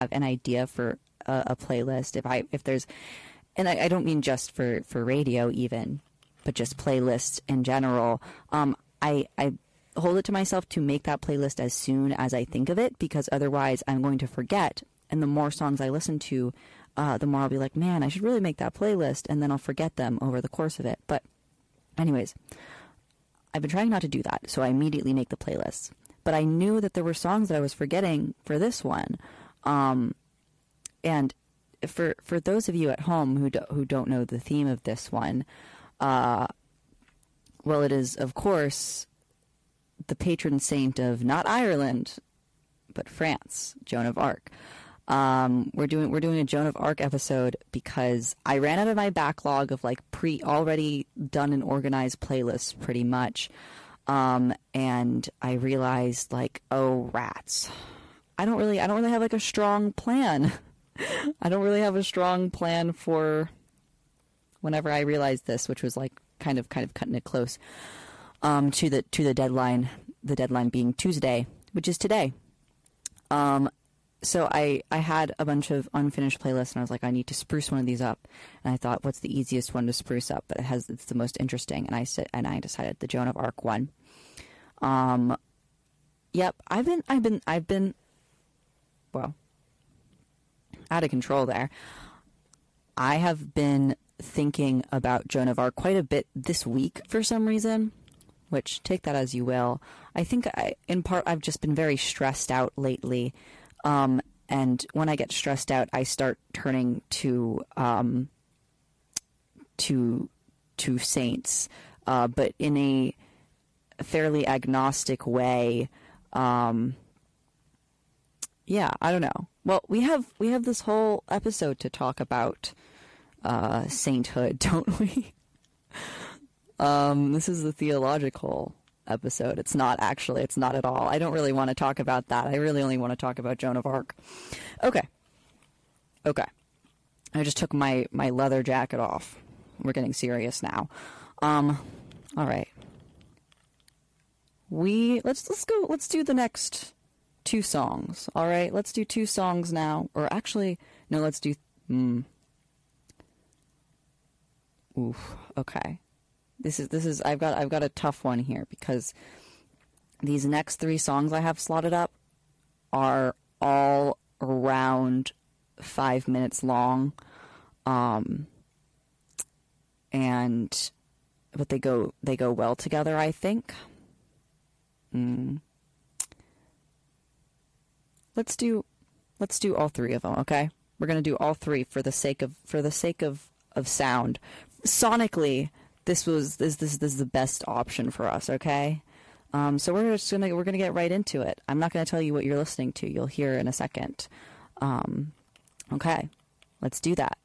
have an idea for a playlist, if there's, and I don't mean just for radio even, but just playlists in general, I hold it to myself to make that playlist as soon as I think of it, because otherwise I'm going to forget. And the more songs I listen to, the more I'll be like, man, I should really make that playlist, and then I'll forget them over the course of it. But anyways, I've been trying not to do that, so I immediately make the playlist. But I knew that there were songs that I was forgetting for this one. And for those of you at home who don't know the theme of this one, well, it is, of course, the patron saint of not Ireland, but France, Joan of Arc. We're doing a Joan of Arc episode because I ran out of my backlog of like already done and organized playlists pretty much. And I realized like, oh rats, I don't really have like a strong plan. I don't really have a strong plan for whenever I realized this, which was like kind of cutting it close, to the deadline being Tuesday, which is today. So I had a bunch of unfinished playlists, and I was like, I need to spruce one of these up. And I thought, what's the easiest one to spruce up? But it's the most interesting. And I decided the Joan of Arc one. Yep, I've been, well, out of control there. I have been thinking about Joan of Arc quite a bit this week for some reason, which take that as you will. I think in part I've just been very stressed out lately. And when I get stressed out, I start turning to saints, but in a fairly agnostic way. Yeah, I don't know. Well, we have this whole episode to talk about sainthood, don't we? This is the theological episode. It's not at all. I don't really want to talk about that. I really only want to talk about Joan of Arc. Okay. I just took my leather jacket off. We're getting serious now. All right. Let's do the next 2 songs. All right, let's do 2 songs now. Or actually, no, let's do oof, okay. This is I've got a tough one here because these next 3 songs I have slotted up are all around 5 minutes long. But they go well together, I think. Let's do all 3 of them, okay? We're going to do all 3 for the sake of sound. Sonically, this is the best option for us, okay? So we're gonna get right into it. I'm not gonna tell you what you're listening to. You'll hear in a second. Okay, let's do that.